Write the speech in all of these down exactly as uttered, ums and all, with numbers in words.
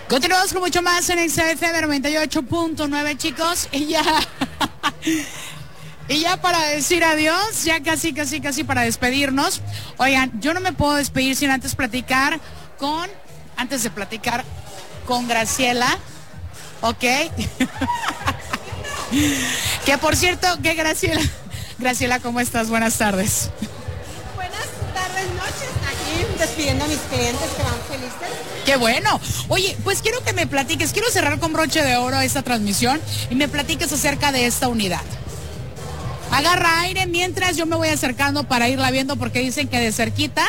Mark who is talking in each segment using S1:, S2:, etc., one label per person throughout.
S1: Continuamos con mucho más en X F M noventa y ocho punto nueve, chicos. Y ya, y ya para decir adiós, ya casi, casi, casi para despedirnos. Oigan, yo no me puedo despedir sin antes platicar con, antes de platicar con Graciela, ¿ok? Que por cierto, que Graciela, Graciela, ¿cómo estás? Buenas tardes.
S2: Buenas tardes, noches, aquí despidiendo a mis clientes que van felices.
S1: ¡Qué bueno! Oye, pues quiero que me platiques, quiero cerrar con broche de oro esta transmisión y me platiques acerca de esta unidad. Agarra aire mientras yo me voy acercando para irla viendo, porque dicen que de cerquita,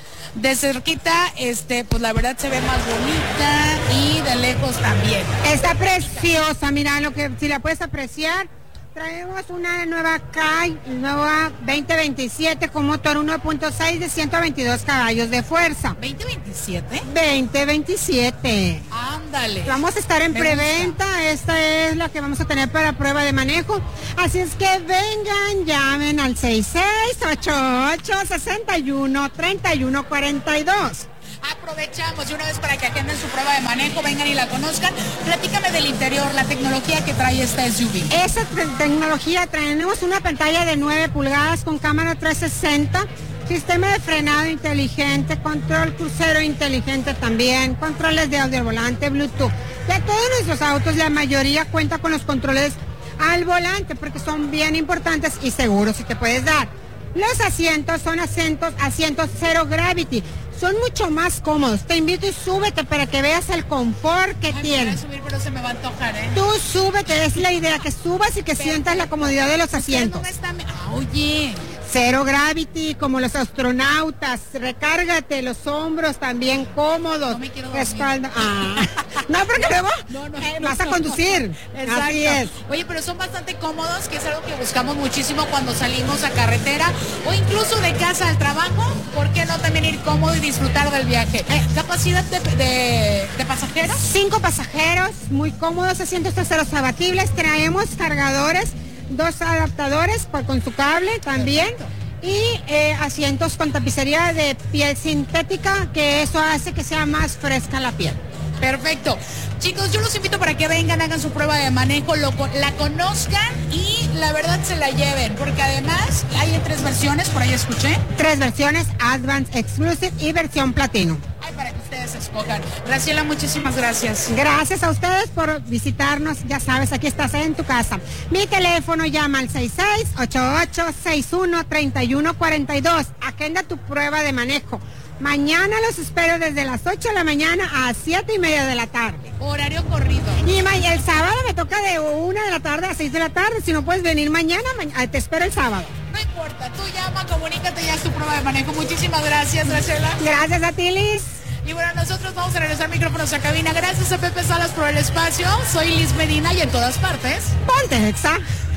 S1: de cerquita, este, pues la verdad se ve más bonita y de lejos también.
S2: Está preciosa, mira, lo que si la puedes apreciar. Traemos una nueva K A I, nueva veinte veintisiete con motor uno punto seis de ciento veintidós caballos de fuerza.
S1: ¿veinte veintisiete?
S2: veinte veintisiete.
S1: Ándale.
S2: Vamos a estar en
S1: Me
S2: preventa,
S1: gusta.
S2: Esta es la que vamos a tener para prueba de manejo. Así es que vengan, llamen al seis seis ocho ocho, seis uno, tres uno cuatro dos.
S1: Aprovechamos de una vez para que agenden su prueba de manejo, vengan y la conozcan. Platícame del interior, la tecnología que trae esta S U V.
S2: Esa te- tecnología, tenemos una pantalla de nueve pulgadas con cámara trescientos sesenta, sistema de frenado inteligente, control crucero inteligente también, controles de audio al volante, Bluetooth. Ya todos nuestros autos, la mayoría cuenta con los controles al volante porque son bien importantes y seguros si te puedes dar. Los asientos son asientos, asientos cero gravity. Son mucho más cómodos. Te invito y súbete para que veas el confort que
S1: Ay,
S2: tiene.
S1: me voy a subir, pero se me va a antojar, ¿eh?
S2: Tú súbete, es la idea, que subas y que sientas la comodidad de los
S1: Ustedes
S2: asientos.
S1: no me están- Ah, oye,
S2: Cero gravity, como los astronautas. Recárgate, los hombros también cómodos.
S1: No me quiero dormir.
S2: Respalda. Ah. No, porque luego
S1: No, no,
S2: eh,
S1: no,
S2: vas a
S1: no.
S2: conducir.
S1: Exacto.
S2: Así es.
S1: Oye, pero son bastante cómodos, que es algo que buscamos muchísimo cuando salimos a carretera o incluso de casa al trabajo. ¿Por qué no también ir cómodo y disfrutar del viaje? Eh, ¿Capacidad de, de, de pasajeros?
S2: Cinco pasajeros, muy cómodos, asientos traseros abatibles. Traemos cargadores, dos adaptadores por- con su cable también.
S1: Perfecto.
S2: Y eh, asientos con tapicería de piel sintética, que eso hace que sea más fresca la piel.
S1: Perfecto. Chicos, yo los invito para que vengan, hagan su prueba de manejo, lo, co- la conozcan y la verdad se la lleven, porque además hay en tres versiones, por ahí escuché.
S2: Tres versiones, Advanced Exclusive y versión Platino.
S1: Ay, para que ustedes escojan. Graciela, muchísimas gracias.
S2: Gracias a ustedes por visitarnos. Ya sabes, aquí estás en tu casa. Mi teléfono, llama al seis seis ocho ocho, seis uno, tres uno cuatro dos. Agenda tu prueba de manejo. Mañana los espero desde las ocho de la mañana a siete y media de la tarde.
S1: Horario corrido.
S2: Y ma- el sábado me toca de una de la tarde a seis de la tarde. Si no puedes venir mañana, ma- te espero el sábado.
S1: No importa, tú llama, comunícate y haz tu prueba de manejo. Muchísimas gracias, Graciela.
S2: Gracias a ti, Liz.
S1: Y bueno, nosotros vamos a regresar micrófonos a cabina. Gracias a Pepe Salas por el espacio. Soy Liz Medina y en todas partes.
S2: Ponte, Hexa.